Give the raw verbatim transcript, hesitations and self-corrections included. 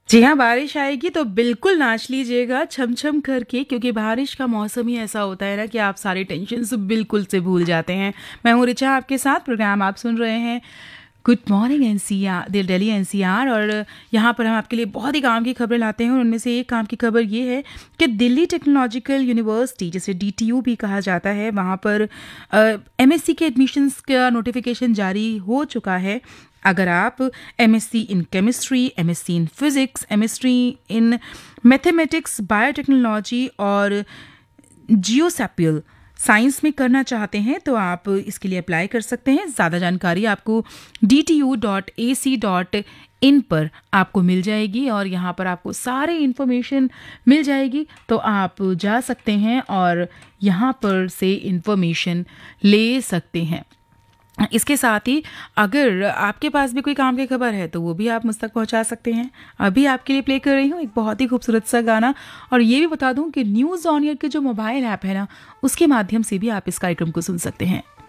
जी हाँ, बारिश आएगी तो बिल्कुल नाच लीजिएगा छम-छम करके, क्योंकि बारिश का मौसम ही ऐसा होता है ना कि आप सारी टेंशन्स बिल्कुल से भूल जाते हैं। मैं हूँ ऋचा आपके साथ, प्रोग्राम आप सुन रहे हैं गुड मॉर्निंग एनसीआर, दिल दिल्ली एनसीआर। और यहाँ पर हम आपके लिए बहुत ही काम की खबरें लाते हैं और उनमें से एक काम की खबर ये है कि दिल्ली टेक्नोलॉजिकल यूनिवर्सिटी, जिसे डीटीयू भी कहा जाता है, वहाँ पर एमएससी के एडमिशन्स का नोटिफिकेशन जारी हो चुका है। अगर आप MSc in chemistry, MSc in physics, MSc in mathematics, biotechnology और जियोस्पैशियल साइंस में करना चाहते हैं तो आप इसके लिए अप्लाई कर सकते हैं। ज़्यादा जानकारी आपको D T U dot A C dot in पर आपको मिल जाएगी और यहाँ पर आपको सारी इन्फॉर्मेशन मिल जाएगी, तो आप जा सकते हैं और यहाँ पर से इन्फॉर्मेशन ले सकते हैं। इसके साथ ही अगर आपके पास भी कोई काम की खबर है तो वो भी आप मुझ तक पहुंचा सकते हैं। अभी आपके लिए प्ले कर रही हूँ एक बहुत ही खूबसूरत सा गाना, और ये भी बता दूं कि न्यूज़ ऑन एयर के जो मोबाइल ऐप है ना, उसके माध्यम से भी आप इस कार्यक्रम को सुन सकते हैं।